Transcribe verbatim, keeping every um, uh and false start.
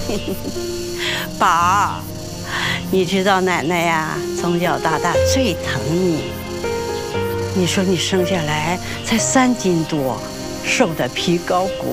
宝，你知道奶奶呀，从小到大最疼你。你说你生下来才三斤多，瘦的皮包骨，